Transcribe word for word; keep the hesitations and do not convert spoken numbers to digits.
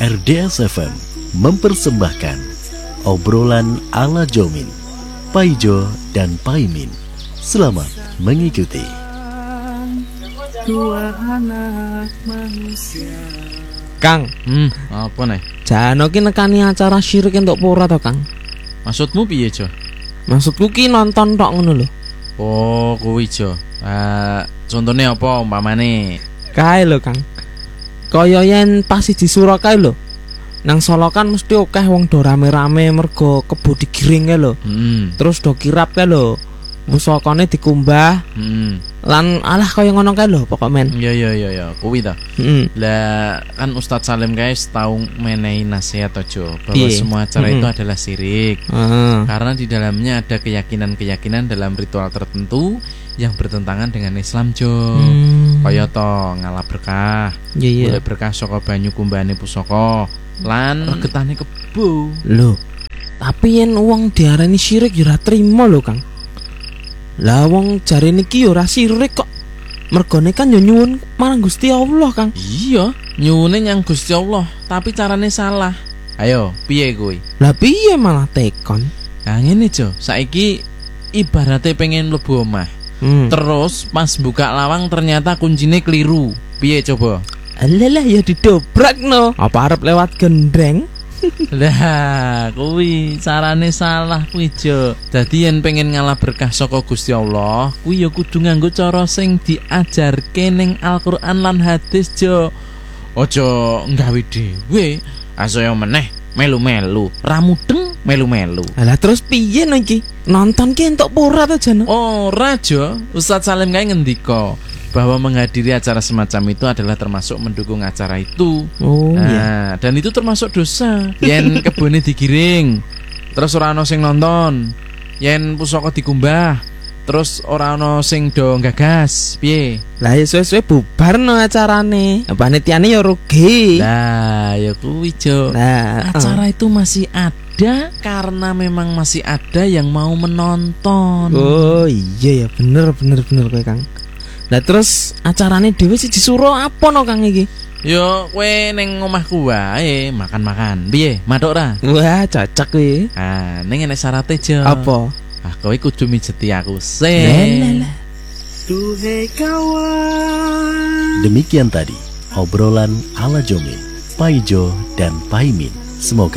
R D S F M mempersembahkan obrolan ala Jomin, Paijo dan Paimin. Selamat mengikuti. Dua anak manusia. Kang, Hmm, apa nih? jano ki nekani acara syirik entuk pura to, Kang? Maksudmu piye, Jo? Maksudku ki nonton tok ngono lho. Oh, kuwi, Jo. Uh, contohnya apa umpamane? Kae lho, Kang. Kaya yen pas siji sura kae lho. Nang Solo kan mesti akeh wong do rame-rame mergo kebo digiring kae lho. Hmm. Terus do kirap kae lho. Pusakane dikumbah. Hmm. Lan alah kaya ngono kae lho pokok men. Iya iya iya iya, kuwi ta. Heeh. Lah kan Ustadz Salim guys tahu menehi nasihat Jo bahwa Iya. semua acara Mm-mm. itu adalah syirik. Heeh. Karena di dalamnya ada keyakinan-keyakinan dalam ritual tertentu yang bertentangan dengan Islam, Jo. Hmm. Kaya to ngalah berkah, Iya iya. boleh berkah saka banyu kumbane pusaka, lan regetane kebo. Lho. Tapi yen wong diarani syirik ya ora trimo lho, Kang. Lah wong jarene iki ya ora syirik kok. Mergone kan yo nyuwun marang Gusti Allah, Kang. Iya, nyuwune nyang Gusti Allah, tapi carane salah. Ayo, piye kuwi? Lah piye malah tekon? Nah ngene Jo, saiki ibaratnya pengen mlebu omah. Hmm. Terus pas buka lawang ternyata kuncine keliru. Piye coba? Alah ya didobrakno. Apa arep lewat gendreng? Lah, kuwi carane salah kuwi Jo. Dadi yen pengen ngalah berkah saka Gusti Allah, kuwi ya kudu nganggo cara sing diajarke ning Al-Qur'an lan hadis Jo. Aja nggawe dhewe, asaya meneh melu-melu, ra mudeng melu-melu. Alah terus piye no iki? Nonton ki entuk pura to jan? Ora Jo, Ustadz Salim kae ngendika bahwa menghadiri acara semacam itu adalah termasuk mendukung acara itu. Oh iya. Nah, dan itu termasuk dosa. Yen kebone digiring, terus ora ana sing nonton. Yen pusaka dikumbah, terus ora ana sing do gagas. Piye? Lah ya suwe-suwe bubar no acarane. Panitiane ya rugi. Lah, ya kuwi Jo. Nah, Acara itu masih ada karena memang masih ada yang mau menonton. oh iya ya bener bener bener kowe, Kang. Lah terus acarane dhewe siji suro apa no Kang iki? Yo, kowe ning omahku wae makan-makan. Piye? Matuk ra? Wah, cocok kuwi. Ah, ning enek syaraté Jo. Apa? Ah, kowe kudu mijeti aku Lah, sih. lah, lah. Duhai kawan. Demikian tadi obrolan ala Jomin, Paijo dan Paimin. Semoga